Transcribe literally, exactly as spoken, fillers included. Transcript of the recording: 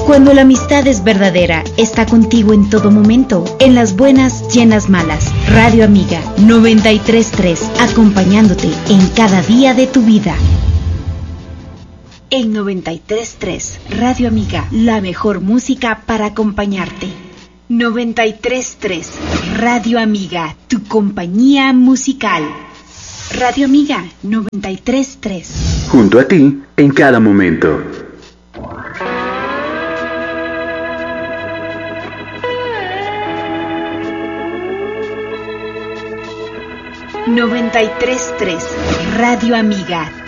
Cuando la amistad es verdadera, está contigo en todo momento, en las buenas y en las malas. Radio Amiga noventa y tres punto tres, acompañándote en cada día de tu vida. En noventa y tres punto tres, Radio Amiga, la mejor música para acompañarte. noventa y tres punto tres, Radio Amiga, tu compañía musical. Radio Amiga noventa y tres punto tres. Junto a ti, en cada momento. noventa y tres punto tres, Radio Amiga.